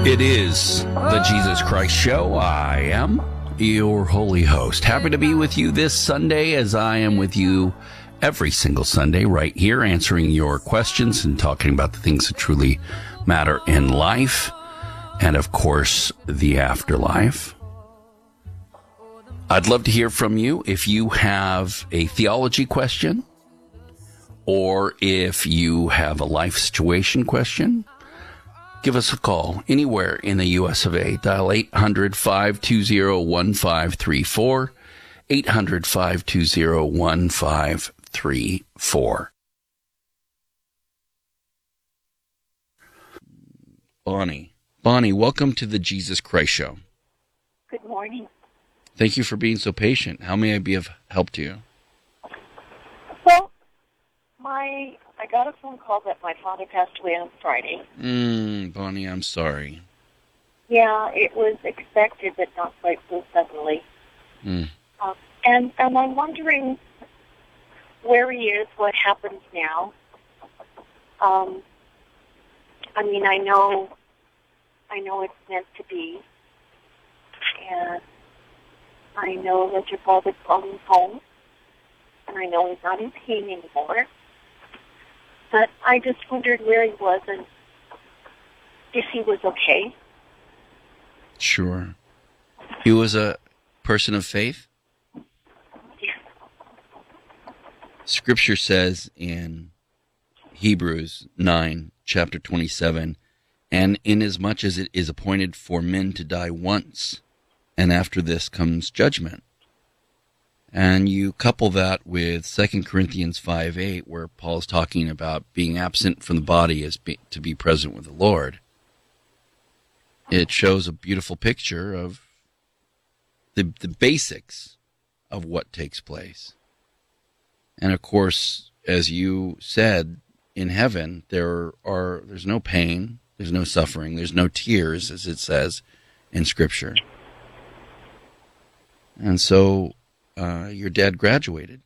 It is the Jesus Christ Show. I am your holy host. Happy to be with you this Sunday, as I am with you every single Sunday right here, answering your questions and talking about the things that truly matter in life and, of course, the afterlife. I'd love to hear from you if you have a theology question or if you have a life situation question. Give us a call anywhere in the U.S. of A. Dial 800-520-1534, 800-520-1534. Bonnie, welcome to the Jesus Christ Show. Good morning. Thank you for being so patient. How may I be of help to you? Well, I got a phone call that my father passed away on Friday. Bonnie, I'm sorry. Yeah, it was expected, but not quite so suddenly. And I'm wondering where he is, what happens now. I know it's meant to be, and I know that your father's gone home, and I know he's not in pain anymore. But I just wondered where he was and if he was okay. Sure. He was a person of faith? Yes. Scripture says in Hebrews 9, chapter 27, and inasmuch as it is appointed for men to die once, and after this comes judgment. And you couple that with 2 Corinthians 5:8, where Paul's talking about being absent from the body as to be present with the Lord. It shows a beautiful picture of the basics of what takes place. And of course, as you said, in heaven, there's no pain, there's no suffering, there's no tears, as it says in Scripture. And so your dad graduated.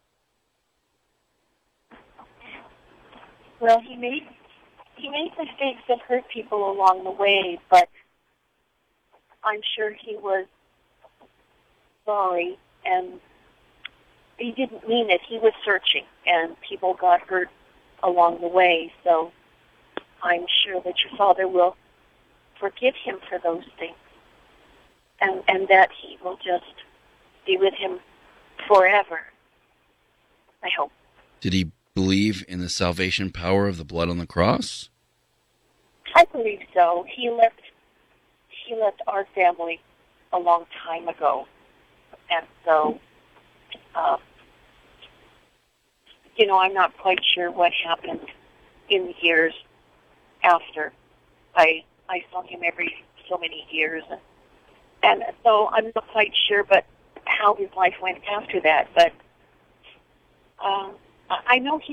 Well, he made mistakes that hurt people along the way, but I'm sure he was sorry, and he didn't mean it. He was searching, and people got hurt along the way, so I'm sure that your father will forgive him for those things, and that he will just be with him forever, I hope. Did he believe in the salvation power of the blood on the cross? I believe so. He left our family a long time ago, and so, I'm not quite sure what happened in the years after. I saw him every so many years, and so I'm not quite sure, but how his life went after that. But I know he